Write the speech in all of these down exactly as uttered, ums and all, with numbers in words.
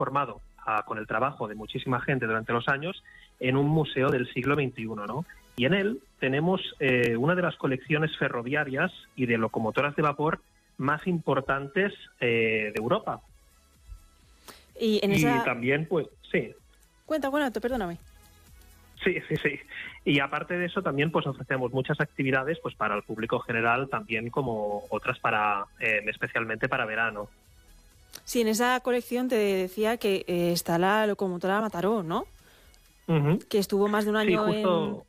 transformado a, con el trabajo de muchísima gente durante los años en un museo del siglo veintiuno, ¿no? Y en él tenemos eh, una de las colecciones ferroviarias y de locomotoras de vapor más importantes eh, de Europa. Y, en esa... y también, pues, sí. Cuenta, cuenta, perdóname. Sí, sí, sí. Y aparte de eso, también pues ofrecemos muchas actividades pues para el público general, también como otras para eh, especialmente para verano. Sí, en esa colección te decía que eh, está la locomotora Mataró, ¿no? Uh-huh. Que estuvo más de un año sí, justo, en...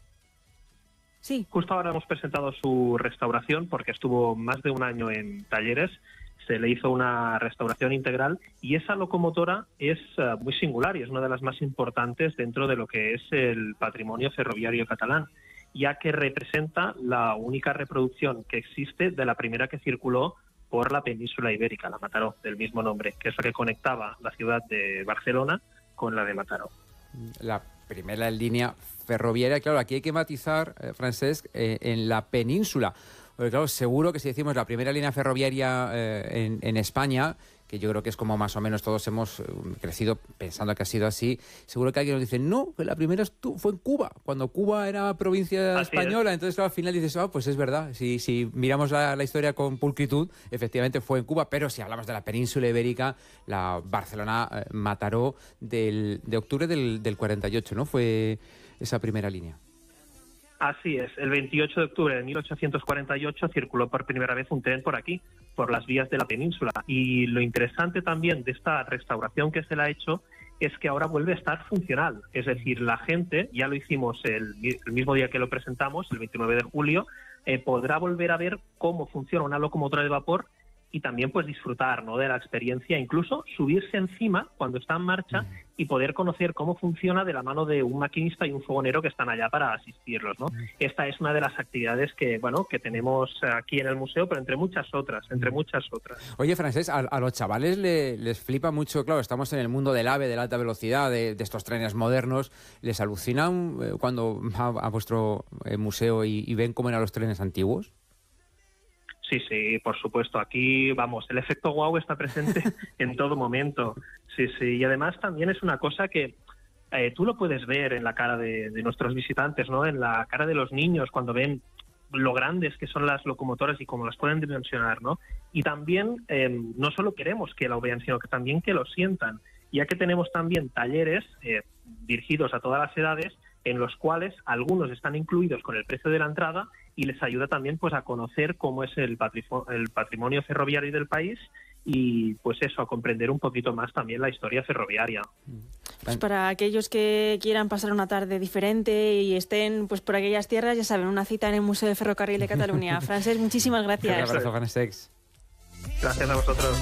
Sí. Justo ahora hemos presentado su restauración porque estuvo más de un año en talleres. Se le hizo una restauración integral y esa locomotora es uh, muy singular y es una de las más importantes dentro de lo que es el patrimonio ferroviario catalán, ya que representa la única reproducción que existe de la primera que circuló por la península ibérica, la Mataró, del mismo nombre, que es la que conectaba la ciudad de Barcelona con la de Mataró. La primera línea ferroviaria, claro, aquí hay que matizar, eh, Francesc, eh, en la península. Porque claro, seguro que si decimos la primera línea ferroviaria eh, en, en España, que yo creo que es como más o menos todos hemos eh, crecido pensando que ha sido así, seguro que alguien nos dice, no, que la primera estu- fue en Cuba, cuando Cuba era provincia así española. Es. Entonces, claro, al final dices, ah, pues es verdad, si, si miramos la, la historia con pulcritud, efectivamente fue en Cuba, pero si hablamos de la península ibérica, la Barcelona-Mataró del, de octubre del, del cuarenta y ocho, ¿no? Fue esa primera línea. Así es, el veintiocho de octubre de mil ochocientos cuarenta y ocho circuló por primera vez un tren por aquí, por las vías de la península. Y lo interesante también de esta restauración que se le ha hecho es que ahora vuelve a estar funcional. Es decir, la gente, ya lo hicimos el, el mismo día que lo presentamos, el veintinueve de julio, eh, podrá volver a ver cómo funciona una locomotora de vapor y también pues disfrutar, ¿no?, de la experiencia, incluso subirse encima cuando está en marcha mm. y poder conocer cómo funciona de la mano de un maquinista y un fogonero que están allá para asistirlos, ¿no? Mm. Esta es una de las actividades que, bueno, que tenemos aquí en el museo, pero entre muchas otras, entre muchas otras. Oye, Francesc, a, a los chavales le, les flipa mucho, claro, estamos en el mundo del AVE, de la alta velocidad, de, de estos trenes modernos, ¿les alucinan eh, cuando van a, a vuestro eh, museo y, y ven cómo eran los trenes antiguos? Sí, sí, por supuesto. Aquí, vamos, el efecto wow está presente en todo momento. Sí, sí. Y además también es una cosa que eh, tú lo puedes ver en la cara de, de nuestros visitantes, ¿no? En la cara de los niños cuando ven lo grandes que son las locomotoras y cómo las pueden dimensionar, ¿no? Y también eh, no solo queremos que lo vean, sino que también que lo sientan, ya que tenemos también talleres eh, dirigidos a todas las edades, en los cuales algunos están incluidos con el precio de la entrada y les ayuda también pues a conocer cómo es el patrimonio, el patrimonio ferroviario del país y pues eso, a comprender un poquito más también la historia ferroviaria. Pues para aquellos que quieran pasar una tarde diferente y estén pues por aquellas tierras, ya saben, una cita en el Museo del Ferrocarril de Cataluña. Francesc, muchísimas gracias. Un abrazo, Francesc. Gracias a vosotros.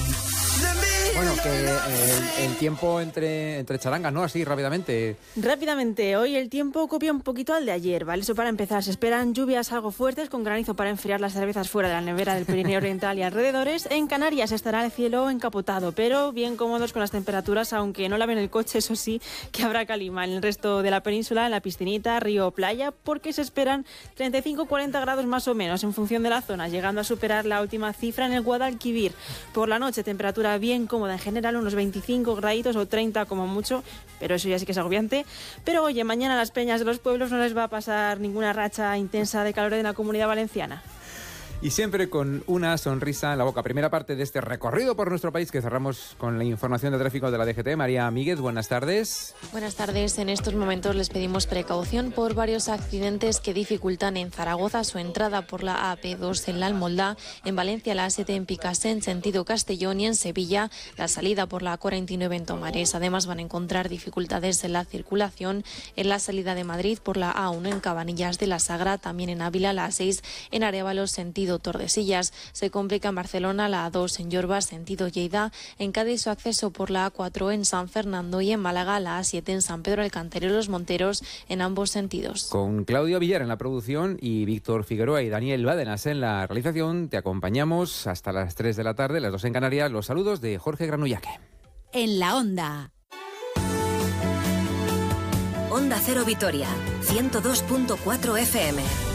Bueno, que el, el tiempo entre, entre charangas, ¿no? Así, rápidamente. Rápidamente, hoy el tiempo copia un poquito al de ayer, ¿vale? Eso para empezar, se esperan lluvias algo fuertes con granizo para enfriar las cervezas fuera de la nevera del Pirineo Oriental y alrededores. En Canarias estará el cielo encapotado, pero bien cómodos con las temperaturas, aunque no laven el coche, eso sí, que habrá calima. En el resto de la península, en la piscinita, río o playa, porque se esperan treinta y cinco a cuarenta grados más o menos en función de la zona, llegando a superar la última cifra en el Guadalquivir. Por la noche, temperatura bien cómoda en general, unos veinticinco graditos o treinta como mucho, pero eso ya sí que es agobiante. Pero oye, mañana a las peñas de los pueblos no les va a pasar ninguna racha intensa de calor en la Comunidad Valenciana. Y siempre con una sonrisa en la boca. Primera parte de este recorrido por nuestro país que cerramos con la información de tráfico de la D G T. María Míguez, buenas tardes. Buenas tardes. En estos momentos les pedimos precaución por varios accidentes que dificultan en Zaragoza su entrada por la A P dos en la Almoldá, en Valencia la A siete en Picassé en sentido Castellón y en Sevilla la salida por la A cuarenta y nueve en Tomares. Además van a encontrar dificultades en la circulación en la salida de Madrid por la A uno en Cabanillas de la Sagra, también en Ávila la A seis en Arévalos sentido Tordesillas. Se complica en Barcelona la A dos en Llorba, sentido Lleida, en Cádiz su acceso por la A cuatro en San Fernando y en Málaga la A siete en San Pedro Alcántara y Los Monteros en ambos sentidos. Con Claudio Villar en la producción y Víctor Figueroa y Daniel Bádenas en la realización, te acompañamos hasta las tres de la tarde, las dos en Canarias. Los saludos de Jorge Granullaque. En la Onda. Onda Cero Vitoria, ciento dos punto cuatro F M.